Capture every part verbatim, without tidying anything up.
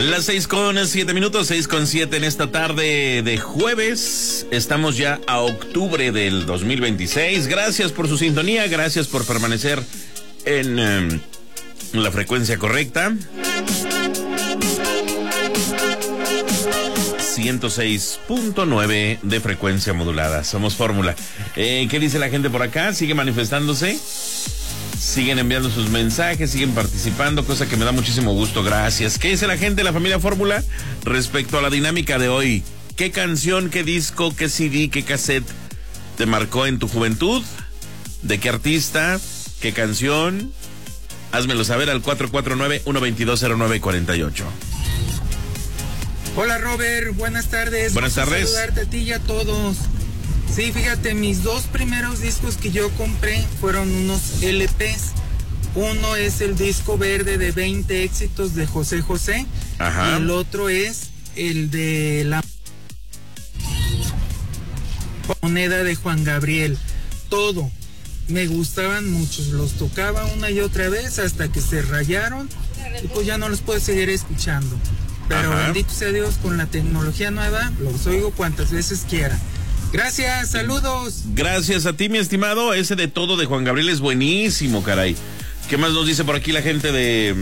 Las seis con siete minutos, seis con siete en esta tarde de jueves. Estamos ya a octubre del dos mil veintiséis. Gracias por su sintonía, gracias por permanecer en eh, la frecuencia correcta. ciento seis punto nueve de frecuencia modulada. Somos Fórmula. Eh, ¿Qué dice la gente por acá? ¿Sigue manifestándose? Siguen enviando sus mensajes, siguen participando, cosa que me da muchísimo gusto, gracias. ¿Qué dice la gente de la familia Fórmula respecto a la dinámica de hoy? ¿Qué canción, qué disco, qué C D, qué cassette te marcó en tu juventud? ¿De qué artista? ¿Qué canción? Házmelo saber al cuatro cuatro nueve, uno dos dos, cero nueve cuatro ocho. Hola Robert, buenas tardes. Buenas tardes. Saludarte a ti y a todos. Sí, fíjate, mis dos primeros discos que yo compré fueron unos L Pes. Uno es el disco verde de veinte éxitos de José José. Ajá. Y el otro es el de La Moneda de Juan Gabriel. Todo. Me gustaban muchos. Los tocaba una y otra vez hasta que se rayaron. Y pues ya no los puedo seguir escuchando. Pero Ajá. Bendito sea Dios, con la tecnología nueva los oigo cuantas veces quiera. Gracias, saludos. Gracias a ti, mi estimado. Ese de todo de Juan Gabriel es buenísimo, caray. ¿Qué más nos dice por aquí la gente de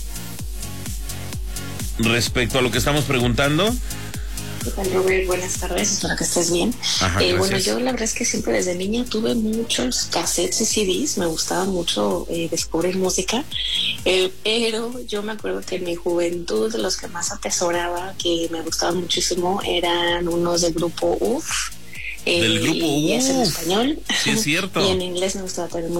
respecto a lo que estamos preguntando? ¿Qué tal, Robert? Buenas tardes, espero que estés bien. Ajá, eh, bueno, yo la verdad es que siempre desde niña tuve muchos cassettes y C Ds, me gustaba mucho eh, descubrir música, eh, pero yo me acuerdo que en mi juventud los que más atesoraba, que me gustaban muchísimo, eran unos del grupo U F. Del eh, grupo y es en U F. español. Sí, es cierto. Y en inglés me gustaba también